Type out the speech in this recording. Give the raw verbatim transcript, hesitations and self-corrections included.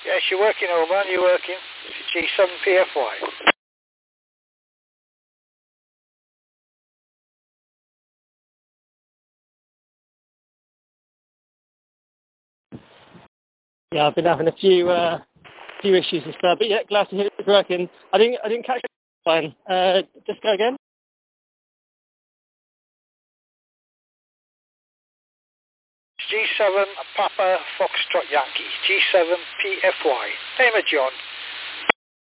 Yes, you're working, old man, you're working. G seven P F Y. Yeah, I've been having a few uh, few issues and stuff, but yeah, glad to hear it's working. I didn't I didn't catch it fine. Uh, just go again. G seven Papa Foxtrot Yankee. G seven P F Y. Name of John.